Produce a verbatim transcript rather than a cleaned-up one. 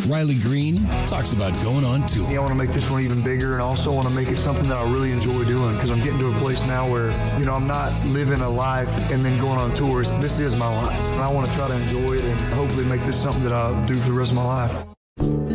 Riley Green talks about going on tour. Yeah, I want to make this one even bigger, and also want to make it something that I really enjoy doing, because I'm getting to a place now where, you know, I'm not living a life and then going on tours. This is my life, and I want to try to enjoy it and hopefully make this something that I'll do for the rest of my life.